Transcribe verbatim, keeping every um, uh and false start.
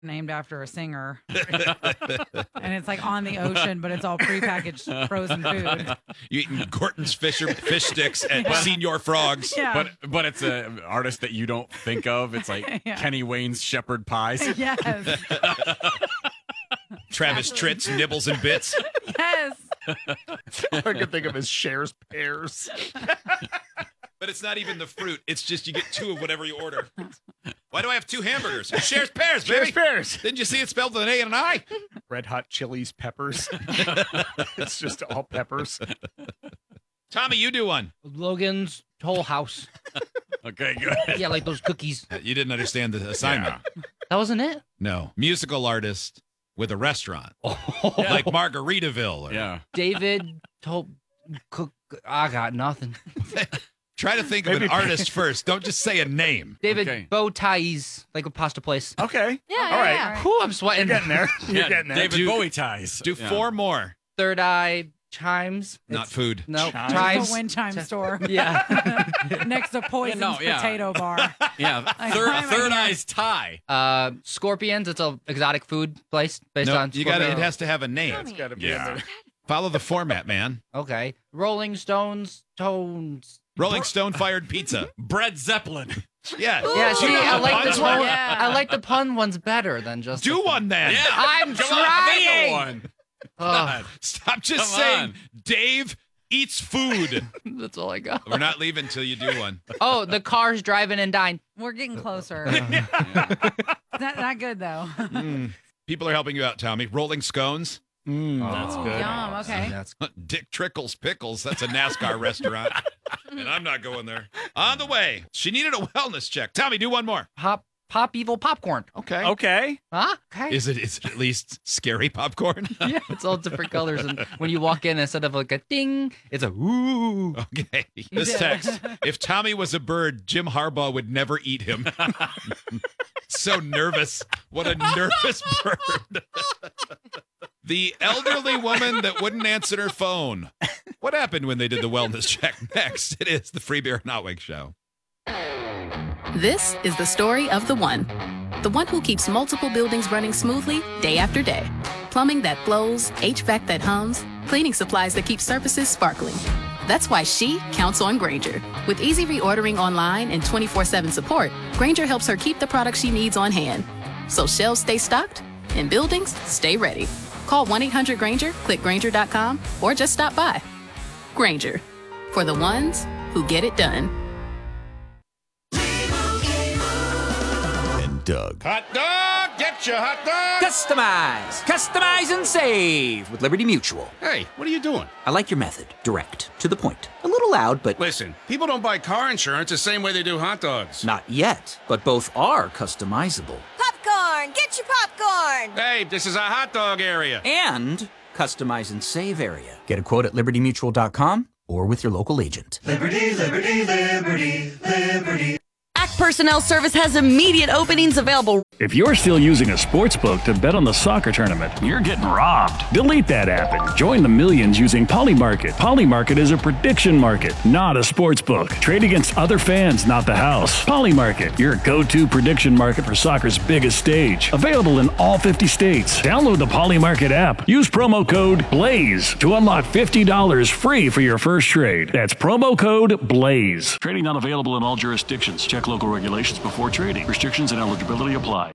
named after a singer. And it's like on the ocean, but it's all prepackaged frozen food. You eating Gorton's Fisher fish sticks at yeah. Senior Frogs. Yeah. But but it's an artist that you don't think of. It's like yeah. Kenny Wayne's Shepherd Pies. Yes. Travis Absolutely. Tritt's Nibbles and Bits. Yes. All I can think of is Cher's Pears. But it's not even the fruit. It's just you get two of whatever you order. Why do I have two hamburgers? Cher's Pears, baby. Cher's Pears. Didn't you see it spelled with an A and an I? Red Hot Chili's Peppers. It's just all peppers. Tommy, you do one. Logan's Whole House. Okay, good. Yeah, like those cookies. You didn't understand the assignment. Yeah. That wasn't it? No. Musical artist with a restaurant. Oh. Like Margaritaville. Or... Yeah. David told cook. I got nothing. Try to think Maybe- of an artist first. Don't just say a name. David Okay. Bow Ties, like a pasta place. Okay. Yeah, All yeah, right. yeah. Whew, I'm sweating. You're getting there. You're Yeah, getting there. David Do- Bowie ties. Do Yeah. four more. Third Eye Chimes. Not It's- food. No, Chimes? Chimes. The wind chime store. Yeah. Next to Poison's Yeah, no, yeah. potato bar. Yeah. Like, Third, why am I third here? Eye's tie. uh, Scorpions. It's a exotic food place based No, on. you got to. It Scorpio. has to have a name. It's got to be Yeah. in there. Follow the format, man. Okay. Rolling Stones. Tones. Rolling Stone fired pizza. Bread Zeppelin. Yeah. Yeah. See, I like the puns pun. were? Yeah. I like the pun ones better than just. Do the- one then. Yeah. I'm Come on, think of trying. one. Oh, Stop just Come saying on. Dave eats food. that's all I got. We're not leaving until you do one. Oh, the cars driving and dine. We're getting closer. Yeah. Not, not good, though. Mm. People are helping you out, Tommy. Rolling Scones. Mm, that's Oh, good. Yum, okay. That's Dick Trickles Pickles. That's a NASCAR restaurant. And I'm not going there. On the way. She needed a wellness check. Tommy, do one more. pop, pop evil popcorn. Okay. Okay. Huh? Okay. Is it is it at least scary popcorn? Yeah, it's all different colors, and when you walk in, instead of like a ding, it's a ooh. Okay. This text. If Tommy was a bird, Jim Harbaugh would never eat him. So nervous. What a nervous bird. The elderly woman that wouldn't answer her phone. What happened when they did the wellness check? Next, it is the Free Beer and Hot Wings Show. This is the story of the one. The one who keeps multiple buildings running smoothly day after day. Plumbing that flows, H V A C that hums, cleaning supplies that keep surfaces sparkling. That's why she counts on Grainger. With easy reordering online and twenty-four seven support, Grainger helps her keep the products she needs on hand. So shelves stay stocked and buildings stay ready. Call one eight hundred Grainger, click Grainger dot com, or just stop by. Grainger, for the ones who get it done. And Doug. Hot dog, get your hot dog. Customize, customize and save with Liberty Mutual. Hey, what are you doing? I like your method. Direct, to the point. A little loud, but Listen, people don't buy car insurance the same way they do hot dogs. not yet. But both are customizable. Popcorn! Get your popcorn! Hey, this is a hot dog area. And customize and save area. Get a quote at liberty mutual dot com or with your local agent. Liberty, liberty, liberty, liberty. Act Personnel Service has immediate openings available. If you're still using a sports book to bet on the soccer tournament, you're getting robbed. Delete that app and join the millions using Polymarket. Polymarket is a prediction market, not a sports book. Trade against other fans, not the house. Polymarket, your go-to prediction market for soccer's biggest stage. Available in all fifty states. Download the Polymarket app. Use promo code BLAZE to unlock fifty dollars free for your first trade. That's promo code BLAZE. Trading not available in all jurisdictions. Check local regulations before trading. Restrictions and eligibility apply.